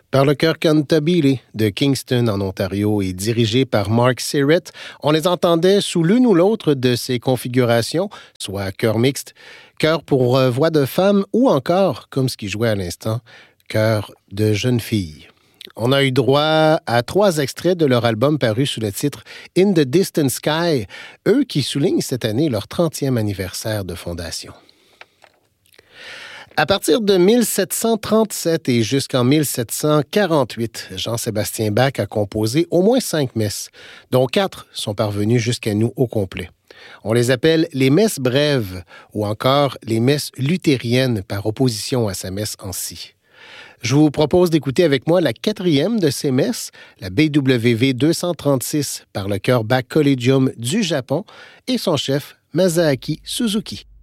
Par le chœur Cantabile de Kingston en Ontario et dirigé par Mark Sirrett, on les entendait sous l'une ou l'autre de ces configurations, soit chœur mixte, chœur pour voix de femme ou encore, comme ce qui jouait à l'instant, chœur de jeune fille. On a eu droit à 3 extraits de leur album paru sous le titre « In the Distant Sky », eux qui soulignent cette année leur 30e anniversaire de fondation. À partir de 1737 et jusqu'en 1748, Jean-Sébastien Bach a composé au moins 5 messes, dont 4 sont parvenues jusqu'à nous au complet. On les appelle les messes brèves ou encore les messes luthériennes par opposition à sa messe en si. Je vous propose d'écouter avec moi la 4e de ces messes, la BWV 236 par le chœur Bach Collegium du Japon et son chef Masaaki Suzuki.